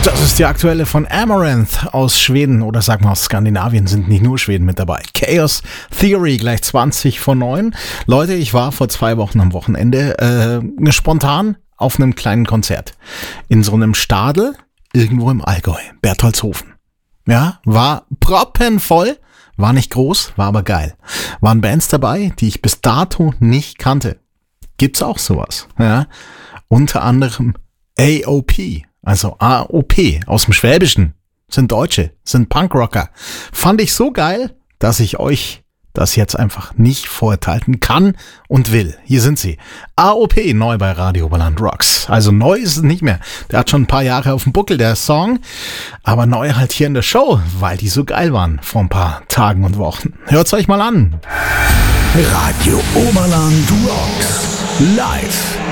Das ist die aktuelle von Amaranth aus Schweden oder sagen wir aus Skandinavien, sind nicht nur Schweden mit dabei. Chaos Theory, gleich 20 vor 9. Leute, ich war vor 2 Wochen am Wochenende spontan auf einem kleinen Konzert. In so einem Stadel irgendwo im Allgäu, Bertholdshofen. Ja, war proppenvoll, war nicht groß, war aber geil. Waren Bands dabei, die ich bis dato nicht kannte. Gibt's auch sowas, ja. Unter anderem AOP. Also AOP aus dem Schwäbischen, sind Deutsche, sind Punkrocker. Fand ich so geil, dass ich euch das jetzt einfach nicht vorenthalten kann und will. Hier sind sie. AOP, neu bei Radio Oberland Rocks. Also neu ist es nicht mehr. Der hat schon ein paar Jahre auf dem Buckel, der Song. Aber neu halt hier in der Show, weil die so geil waren vor ein paar Tagen und Wochen. Hört's euch mal an. Radio Oberland Rocks. Live.